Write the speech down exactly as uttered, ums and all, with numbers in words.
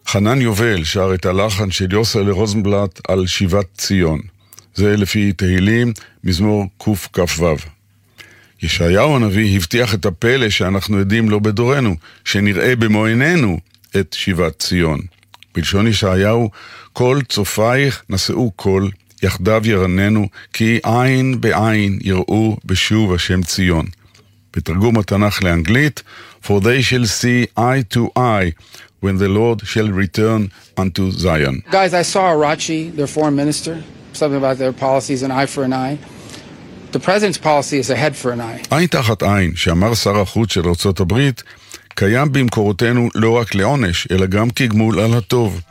חנן יובל שר את הלחן של יוסל רוזנבלט על שיבת ציון. זה לפי תהילים מזמור קכ"ו. ישעיהו הנביא הבטיח את הפלא שאנחנו עדים לו בדורנו, שנראה במו עינינו את שיבת ציון. בלשון ישעיהו, כל צופייך נשאו קול, יחדיו ירננו, כי עין בעין יראו בשוב השם ציון. בתרגום התנ"ך לאנגלית, For they shall see eye to eye when the Lord shall return unto Zion. Guys, I saw Arachi, their foreign minister, something about their policies, an eye for an eye. The president's policy is a head for an eye. עין תחת עין, שאמר שר החוץ של ארצות הברית, קיים במקורותינו לא רק לעונש, אלא גם כגמול על הטוב.